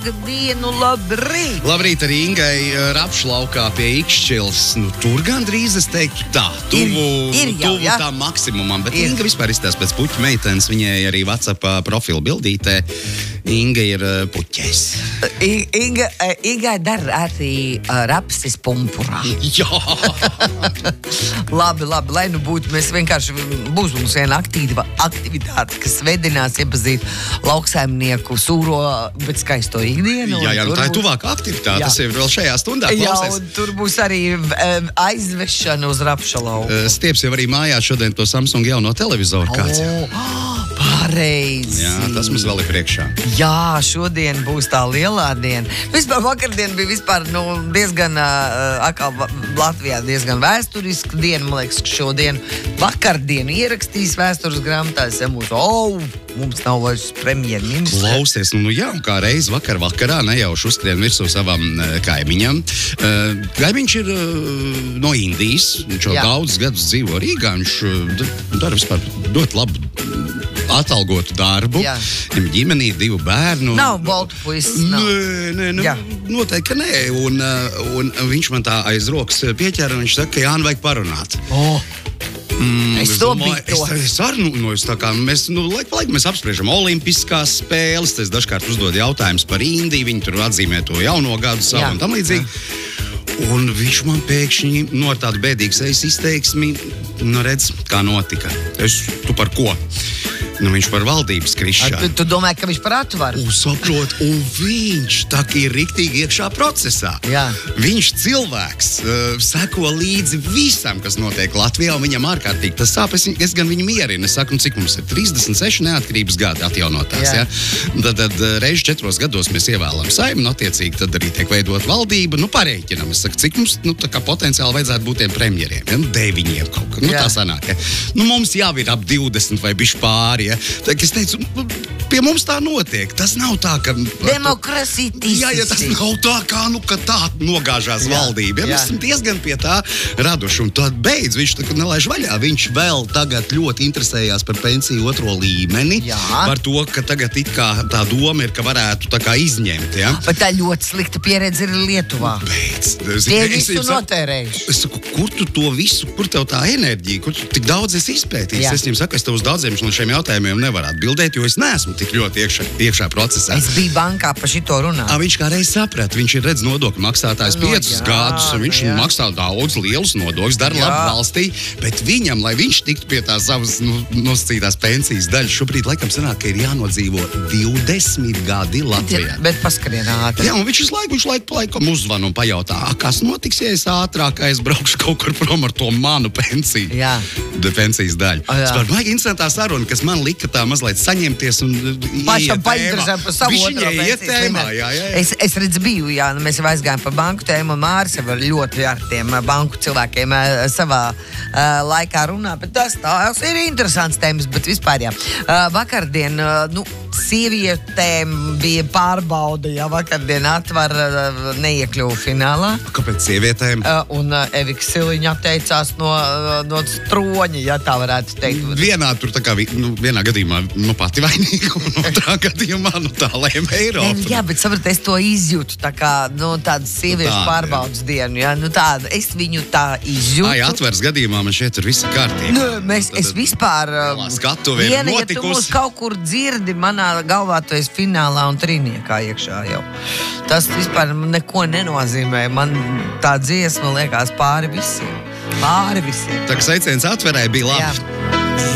Svētdienu, labrīt! Labrīt arī Ingai Rapšlaukā pie Ikšķils. Nu, tur gandrīz es teiktu tā, tuvu tā maksimumam, bet Inga vispār izstās pēc puķu meitenes, viņai arī WhatsApp profilu bildītē. Inga ir puķēs. Ingai dar arī rapsis pumpurā. Jā! Labi, lai nu būtu, mēs vienkārši būs mums viena aktivitāte, kas vedinās iepazīt lauksaimnieku sūro, bet skaisto ikdienu. Jā, nu tā ir tuvāka aktivitāte, tas ir vēl šajā stundā klausies. Jā, un tur būs arī aizvešana uz Rapšalauku. Stieps jau arī mājās šodien to Samsung jauno televizoru kāds. Pareizi. Jā, tas mums vēl ir priekšā. Jā, šodien būs tā lielā diena. Vispār vakardien bija diezgan, atkal Latvijā diezgan vēsturiska diena. Man liekas, ka šodien vakardienu ierakstīs vēstures grāmatā. Mums nav vairs premjerministra. Klausies, jā, un kā reiz vakarā nejauši uzskrien virsū savam kaimiņam. Kaimiņš ir no Indijas, viņš jau daudzus gadus dzīvo Rīgā, viņš dara vispār ļoti labu atalgotu darbu. Jā. Viņam ģimenī 2 bērnu. Nav boltu puisis. Nē, noteikti, ka nē. Un viņš man tā aiz rokas pieķēra, un viņš saka, ka Jāni vajag parunāt. Es to biju. Es arī, mēs apspriežam olimpiskās spēles, es dažkārt uzdodu jautājumus par Indiju, viņi tur atzīmē to jauno gadu savu un tam līdzīgi. Un viņš man pēkšņi ar tādu bēdīgu sejas izteiksmi, redz, kā notika. Tu par ko? Viņš par valdības krišanu. Tu domāji, ka viņš par atvaru? Saprot, un viņš tā kā ir riktīgi iekšā procesā. Jā. Viņš cilvēks seko līdzi visam, kas notiek Latvijā, un viņam ārkārtīgi tas sāp. Es gan viņu mierinu. Es saku, cik mums ir 36 neatkarības gadi atjaunotās. Ja? Tad reiz 4 gados mēs ievēlam Saeimu, un attiecīgi tad arī tiek veidot valdība. Pareiķinam. Es saku, cik mums potenciāli vajadzētu būt tiem premjeriem. 9 kaut kā. Tā sanāk. Ja? Mums jau ir ap 20 vai bišķi pāri. Ja? Tā, es teicu, pie mums tā notiek. Tas nav tā, ka... Demokrasītis. Jā, tas nav tā, ka tā nogāžās valdība. Ja? Mēs esam diezgan pie tā raduši. Un tad beidz, viņš tā nelaiž vaļā. Viņš vēl tagad ļoti interesējās par pensiju 2. līmeni. Jā. Par to, ka tagad it kā tā doma ir, ka varētu tā kā izņemt. Ja? Bet tā ļoti slikta pieredze ir Lietuvā. Beidz. Tie visu notērējuši. Es saku, kur tu to visu, kur tev tā enerģija, kur tu tik daudz esi izpētījis? Jā. Es viņam saku, es tev uz daudziem no šiem jautājumiem nevaru atbildēt, jo es neesmu tik ļoti iekšā procesā. Es biju bankā par šito runāt. Viņš kā reiz saprata, viņš ir redz nodokļu maksātājs 5 gadus, un viņš maksā daudz lielus nodokļus, dara labu valstī, bet viņam, lai viņš tiktu pie tās savas nosacītās pensijas daļas, šobrīd laikam sanāk, ka ir jānodzīvo 20 gadi Latvijā. Bet paskrien ātri. Jā, un viņš laikam uzvana un pajautā, kas notiks, ja es ātrāk aizbraukšu kaut kur prom ar to manu pensiju? Jā. Pensijas daļu. Tas var baigi interesantā saruna, kas man lika tā mazliet saņemties un pašam painteresēt par savu otro pensiju. Es redzu biju, mēs jau aizgājām par banku tēmu, un Māris jau ar ļoti ar tiem banku cilvēkiem savā laikā runā, bet tās ir interesants tēmas, bet vispār vakardien, sievietēm bija pārbauda, vakardien atvar neiekļuva finālā. Kāpēc sievietēm? Un Evika Siliņa atteicās no stroņa, tā varētu teikt. Vienā gadījumā pati vainīga, un otrā gadījumā tā lēma Eiropa. Jā, bet sapratu, es to izjūtu, tā kā tādu sieviešu pārbaudas dienu. Es viņu tā izjūtu. Atveres gadījumā man šeit ir visa kārtība. Es vispār... Viena, ja tu mūs kaut kur dzirdi, manā galvā tu esi finālā un trīniekā iekšā jau. Tas vispār neko nenozīmē. Man tā dziesma liekas pāri visiem. Tā kā sveiciens Atverai bija labi.